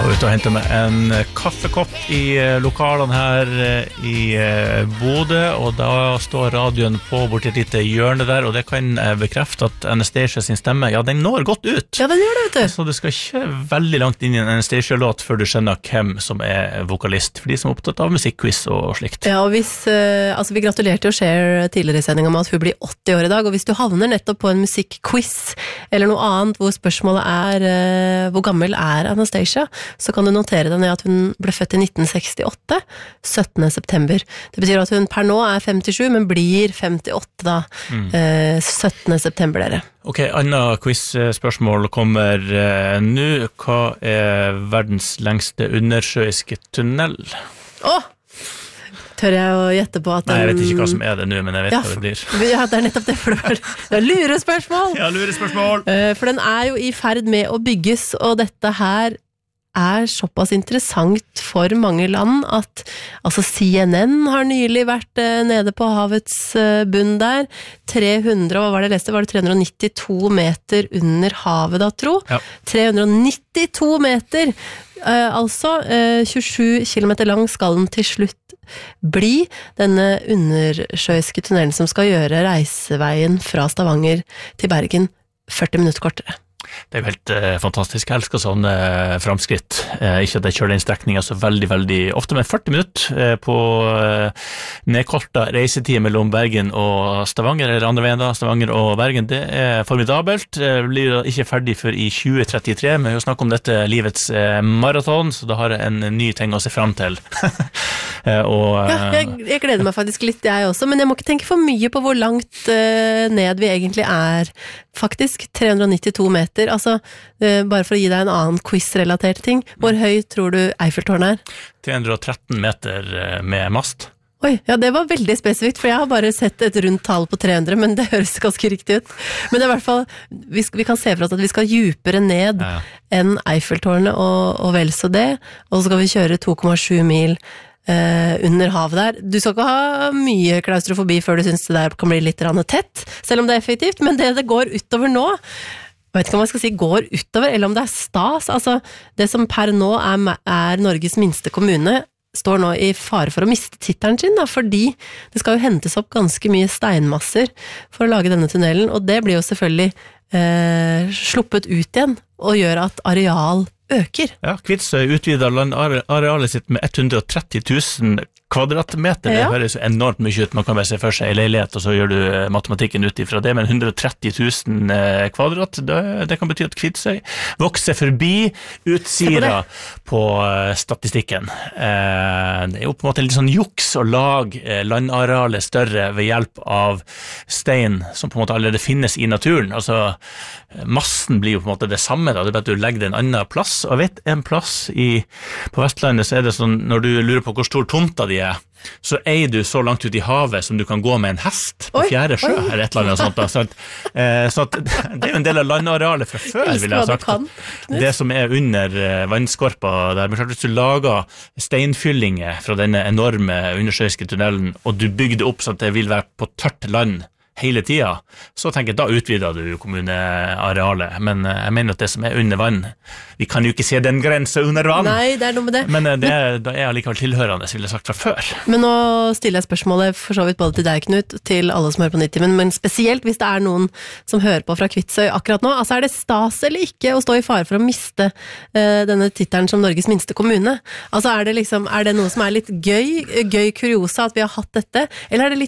Og ut og hente meg en kaffekopp i lokalene her i Bodø, og da står radioen på borti et lite hjørne der, og det kan jeg bekrefte at Anastacia sin stemme, ja, den når godt ut. Ja, den gjør det, vet du. Så du skal ikke veldig langt inn i en Anastacia-låt før du skjønner hvem som er vokalist, for de som er opptatt av musikkquiz og slikt. Ja, og hvis, vi gratulerte jo Cher tidligere i sendingen med at hun blir 80 år i dag, og hvis du havner nettopp på en musikkquiz, eller noe annet hvor spørsmålet er hvor gammel er Anastacia, så kan du notere deg ned at hun ble født i 1968, 17. september. Det betyr at hun per nå er 57, men blir 58 da, 17. september dere. Ok, annet quiz-spørsmål kommer nå. Hva er verdens lengste undersjøiske tunnel? Tør jeg å gjette på at den... Nei, jeg vet ikke hva som er det nå, men jeg vet hva det blir. Ja, det er nettopp det, for det er lurespørsmål! Ja, lurespørsmål! For den er jo i ferd med å bygges, og dette her er såpass interessant for mange land at CNN har nylig vært nede på havets bunn der. 300, hva var det jeg leste? Var det 392 meter under havet da, tro? Ja. 392 meter! 27 kilometer lang skal den til slutt bli, denne undersjøiske tunnelen som skal gjøre reiseveien fra Stavanger til Bergen 40 minutter kortere. Det er jo helt fantastisk. Jeg elsker sånne framskritt. Ikke at jeg kjører den strekningen så veldig, veldig ofte, men 40 minutter på nedkorta reisetid mellom Bergen og Stavanger, eller andre veien da, Stavanger og Bergen, det er formidabelt. Det blir ikke ferdig før i 2033, men vi har snakket om dette livets maraton, så da har jeg en ny ting å se frem til. Jeg gleder meg faktisk litt, jeg også, men jeg må ikke tenke for mye på hvor langt ned vi egentlig er. Faktisk 392 meter, bare for å gi deg en annen quiz-relatert ting. Hvor høy tror du Eiffeltårnet er? 313 meter med mast. Oi, ja, det var veldig spesifikt, for jeg har bare sett et rundt tall på 300, men det høres ganske riktig ut. Men det er i hvert fall, vi kan se for oss at vi skal djupere ned enn Eiffeltårnet og vel så det, og så skal vi kjøre 2,7 mil under havet der. Du skal ikke ha mye klaustrofobi før du synes det der kan bli litt tett, selv om det er effektivt, men det går utover nå, jeg vet ikke om jeg skal si går utover, eller om det er stas, det som per nå er Norges minste kommune, står nå i fare for å miste tittelen sin, da, fordi det skal jo hentes opp ganske mye steinmasser for å lage denne tunnelen, og det blir jo selvfølgelig sluppet ut igjen, og gjør at areal øker. Ja, Kvitsøy utvider landarealet sitt med 130 000 kvadratmeter. Det høres jo enormt mye ut. Man kan bare se for seg en leilighet, og så gjør du matematikken ut ifra det, men 130 000 kvadrat, det kan bety at Kvitsøy vokser forbi Utsira på statistikken. Det er jo på en måte litt sånn juks å lage landarealet større ved hjelp av stein som på en måte allerede finnes i naturen. Massen blir jo på en måte det samme, da. Det er bare at du legger det en annen plass, og jeg vet en plass på Vestlandet så er det sånn, når du lurer på hvor stor tomta de er, så eier du så langt ut i havet som du kan gå med en hest på fjerde sjø, eller et eller annet sånt. Så det er jo en del av landarealet fra før, vil jeg ha sagt. Det som er under vannskorpa der, men klart hvis du lager steinfyllinger fra denne enorme undersjøiske tunnelen, og du bygger det opp sånn at det vil være på tørt land hele tida, så tenker jeg da utvider du kommunearealet, men jeg mener at det som er under vann, vi kan jo ikke se den grensen under vann. Nei, det er noe med det. Men da er jeg likevel tilhørende, vil jeg sagt fra før. Men nå stiller jeg spørsmålet for så vidt både til deg, Knut, til alle som hører på 90, men spesielt hvis det er noen som hører på fra Kvitsøy akkurat nå, er det stas eller ikke å stå i fare for å miste denne tittelen som Norges minste kommune? Er det noe som er litt gøy kuriosa at vi har hatt dette, eller er det litt